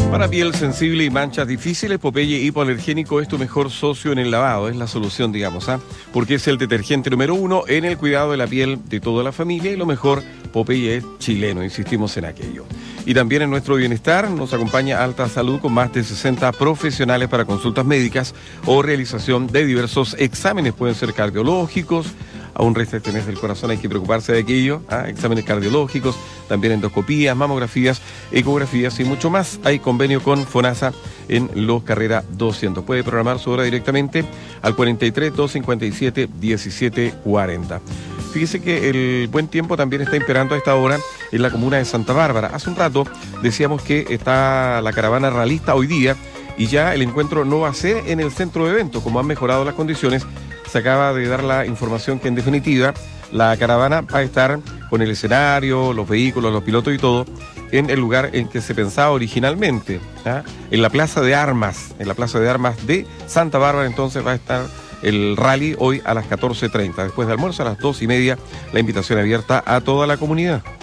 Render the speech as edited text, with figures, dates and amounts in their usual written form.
Para piel sensible y manchas difíciles, Popeye hipoalergénico es tu mejor socio en el lavado, es la solución, digamos, porque es el detergente número 1 en el cuidado de la piel de toda la familia y lo mejor, Popeye es chileno, insistimos en aquello. Y también en nuestro bienestar nos acompaña Alta Salud con más de 60 profesionales para consultas médicas o realización de diversos exámenes, pueden ser cardiológicos, aún resta este mes del corazón, hay que preocuparse de aquello, exámenes cardiológicos, también endoscopías, mamografías, ecografías y mucho más. Hay convenio con FONASA en Los Carrera 200. Puede programar su hora directamente al 43 257 1740. Fíjese que el buen tiempo también está imperando a esta hora en la comuna de Santa Bárbara. Hace un rato decíamos que está la caravana realista hoy día y ya el encuentro no va a ser en el centro de eventos. Como han mejorado las condiciones, se acaba de dar la información que en definitiva la caravana va a estar con el escenario, los vehículos, los pilotos y todo en el lugar en que se pensaba originalmente, en la Plaza de Armas, de Santa Bárbara. Entonces va a estar el rally hoy a las 14:30. Después de almuerzo a las 2:30, la invitación abierta a toda la comunidad.